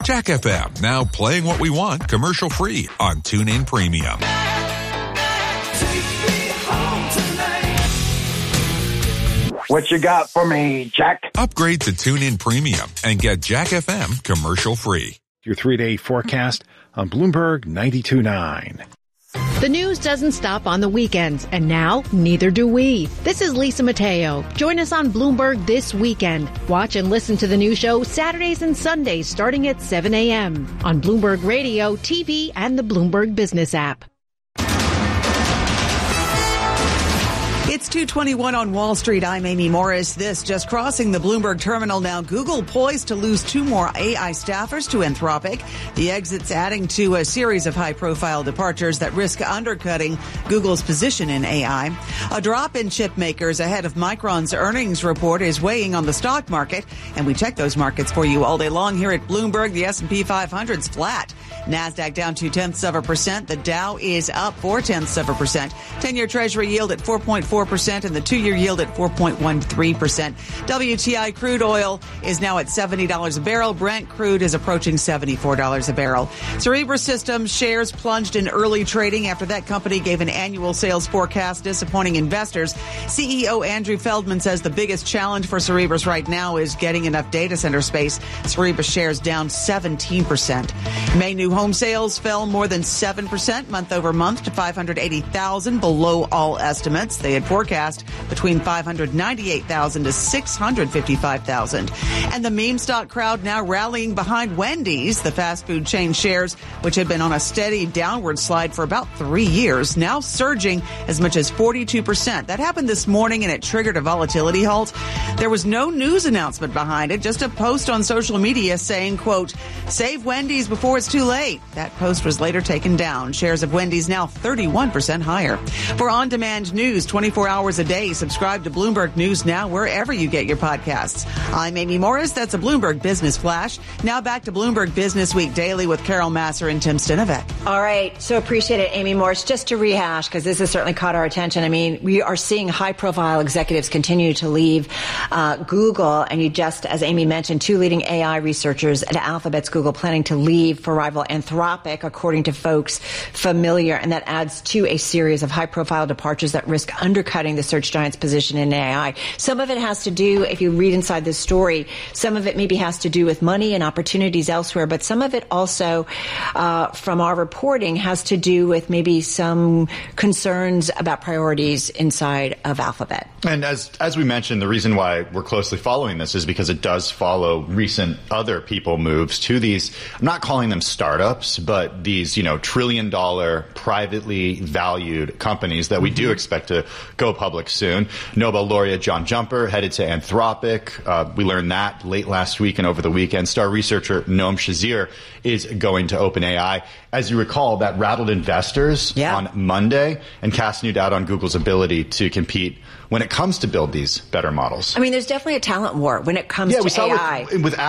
Jack FM, now playing what we want commercial-free on TuneIn Premium. What you got for me, Jack? Upgrade to TuneIn Premium and get Jack FM commercial-free. Your 3-day forecast on Bloomberg 92.9. The news doesn't stop on the weekends, and now neither do we. This is Lisa Mateo. Join us on Bloomberg this weekend. Watch and listen to the new show Saturdays and Sundays starting at 7 a.m. on Bloomberg Radio, TV, and the Bloomberg Business app. It's 2:21 on Wall Street. I'm Amy Morris. This just crossing the Bloomberg terminal now. Google poised to lose 2 more AI staffers to Anthropic. The exit's adding to a series of high-profile departures that risk undercutting Google's position in AI. A drop in chip makers ahead of Micron's earnings report is weighing on the stock market, and we check those markets for you all day long here at Bloomberg. The S&P 500's flat. NASDAQ down 0.2%. The Dow is up 0.4%. 10-year Treasury yield at 4.4% and the 2-year yield at 4.13%. WTI crude oil is now at $70 a barrel. Brent crude is approaching $74 a barrel. Cerebras Systems shares plunged in early trading after that company gave an annual sales forecast disappointing investors. CEO Andrew Feldman says the biggest challenge for Cerebras right now is getting enough data center space. Cerebras shares down 17%. May new home sales fell more than 7% month over month to 580,000, below all estimates. They had forecast between 598,000 to 655,000. And the meme stock crowd now rallying behind Wendy's. The fast food chain shares, which had been on a steady downward slide for about 3 years, now surging as much as 42%. That happened this morning, and it triggered a volatility halt. There was no news announcement behind it, just a post on social media saying, quote, "Save Wendy's before it's too late." That post was later taken down. Shares of Wendy's now 31% higher. For on-demand news 24 hours a day, subscribe to Bloomberg News Now wherever you get your podcasts. I'm Amy Morris. That's a Bloomberg Business Flash. Now back to Bloomberg Business Week Daily with Carol Masser and Tim Stinovec. All right. So appreciate it, Amy Morris. Just to rehash, because this has certainly caught our attention. I mean, we are seeing high-profile executives continue to leave Google. And you just, as Amy mentioned, 2 leading AI researchers at Alphabet's Google planning to leave for rival Anthropic, according to folks familiar, and that adds to a series of high-profile departures that risk undercutting the search giant's position in AI. Some of it has to do, if you read inside this story, some of it maybe has to do with money and opportunities elsewhere, but some of it also, from our reporting, has to do with maybe some concerns about priorities inside of Alphabet. And as we mentioned, the reason why we're closely following this is because it does follow recent other people moves to these, I'm not calling them startups, but these, trillion-dollar privately valued companies that we do expect to go public soon. Nobel laureate John Jumper headed to Anthropic. We learned that late last week and over the weekend. Star researcher Noam Shazir is going to OpenAI. As you recall, that rattled investors on Monday and cast new doubt on Google's ability to compete when it comes to build these better models. I mean, there's definitely a talent war when it comes to AI. With